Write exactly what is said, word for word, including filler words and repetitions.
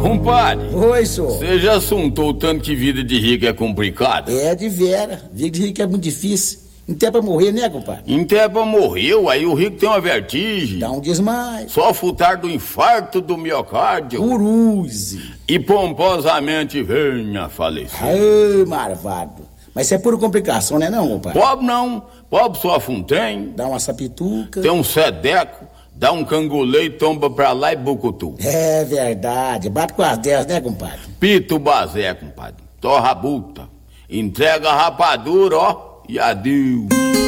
Compadre, Oi, senhor. você já assuntou o tanto que vida de rico é complicada? É de vera. Vida de rico é muito difícil. Não tem pra morrer, né, compadre? Intepa morreu, aí o rico tem uma vertigem. Dá um desmaio. Só futar do infarto do miocárdio. Uruze. E pomposamente venha a falecer. Ai, marvado. Mas isso é pura complicação, né não, compadre? Pobre não, pobre só um trem, Dá uma sapituca. tem um sedeco, dá um cangolê e tomba pra lá e bucutu. É verdade. Bate com as dez, né, compadre? Pito bazé, compadre, torra a buta, entrega a rapadura, ó, e adeus.